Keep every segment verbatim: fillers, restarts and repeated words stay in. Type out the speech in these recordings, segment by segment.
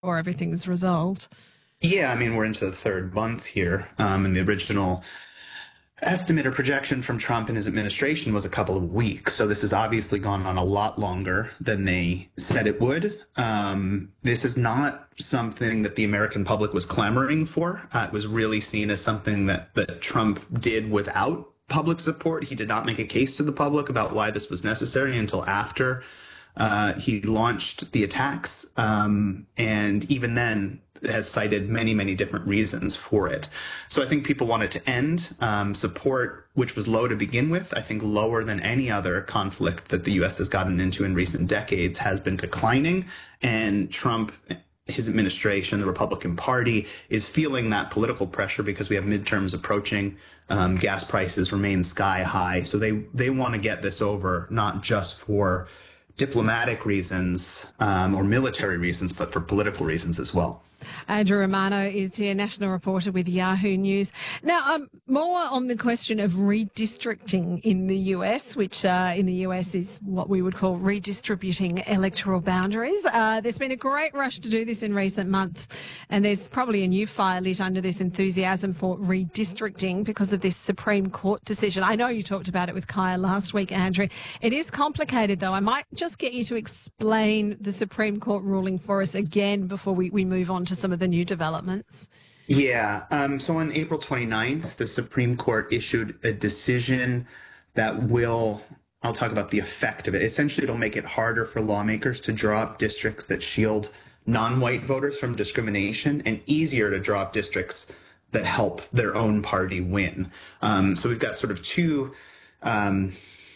or everything's resolved. Yeah, I mean, we're into the third month here, um, and the original estimate or projection from Trump and his administration was a couple of weeks. So this has obviously gone on a lot longer than they said it would. Um, this is not something that the American public was clamoring for. Uh, it was really seen as something that, that Trump did without public support. He did not make a case to the public about why this was necessary until after uh, he launched the attacks. Um, and even then, has cited many, many different reasons for it. So I think people wanted to end um, support, which was low to begin with. I think lower than any other conflict that the U S has gotten into in recent decades has been declining. And Trump, his administration, the Republican Party, is feeling that political pressure because we have midterms approaching. Um, gas prices remain sky high. So they, they want to get this over, not just for diplomatic reasons um, or military reasons, but for political reasons as well. Andrew Romano is here, national reporter with Yahoo News. Now, um, more on the question of redistricting in the U S, which uh, in the U S is what we would call redistributing electoral boundaries. Uh, there's been a great rush to do this in recent months, and there's probably a new fire lit under this enthusiasm for redistricting because of this Supreme Court decision. I know you talked about it with Kaya last week, Andrew. It is complicated, though. I might just get you to explain the Supreme Court ruling for us again before we, we move on to some of the new developments. Yeah. Um, so on April twenty-ninth, the Supreme Court issued a decision that will, I'll talk about the effect of it. Essentially, it'll make it harder for lawmakers to draw up districts that shield non-white voters from discrimination and easier to draw up districts that help their own party win. Um, so we've got sort of two um,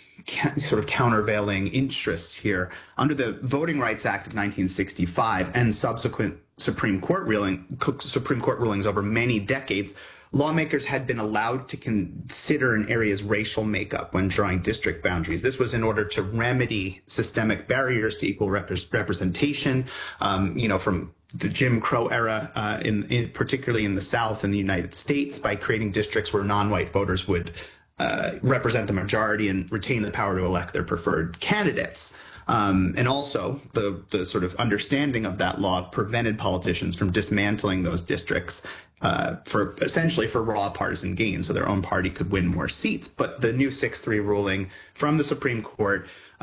sort of countervailing interests here. Under the Voting Rights Act of nineteen sixty-five and subsequent Supreme Court ruling, Supreme Court rulings over many decades, lawmakers had been allowed to consider an area's racial makeup when drawing district boundaries. This was in order to remedy systemic barriers to equal rep representation, um, you know, from the Jim Crow era, uh, in, in particularly in the South in the United States, by creating districts where non-white voters would uh, represent the majority and retain the power to elect their preferred candidates. Um, and also, the, the sort of understanding of that law prevented politicians from dismantling those districts uh, for essentially for raw partisan gain, so their own party could win more seats. But the new six three ruling from the Supreme Court